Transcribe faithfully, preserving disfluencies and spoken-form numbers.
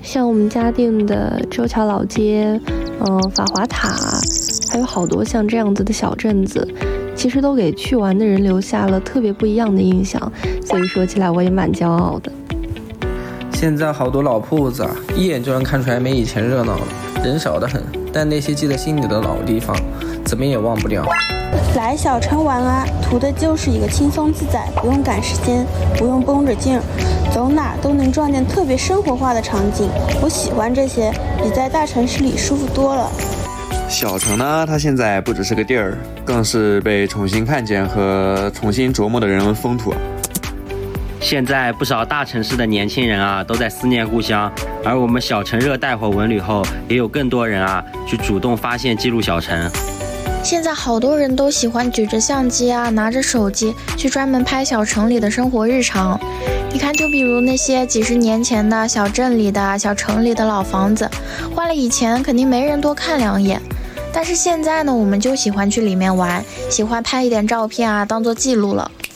像我们嘉定的周桥老街，嗯、呃，法华塔，还有好多像这样子的小镇子，其实都给去玩的人留下了特别不一样的印象，所以说起来我也蛮骄傲的。 现在好多老铺子啊，一眼就能看出来没以前热闹了，人少得很，但那些记在心里的老地方，怎么也忘不掉。 来小城玩啊，图的就是一个轻松自在，不用赶时间，不用绷着劲儿，走哪都能撞见特别生活化的场景。我喜欢这些，比在大城市里舒服多了。 小城呢，它现在不只是个地儿，更是被重新看见和重新琢磨的人文风土。 现在不少大城市的年轻人啊，都在思念故乡，而我们小城热带火文旅后，也有更多人啊，去主动发现记录小城。 现在好多人都喜欢举着相机啊，拿着手机去专门拍小城里的生活日常。你看，就比如那些几十年前的小镇里的小城里的老房子，换了以前肯定没人多看两眼，但是现在呢，我们就喜欢去里面玩，喜欢拍一点照片啊，当做记录了。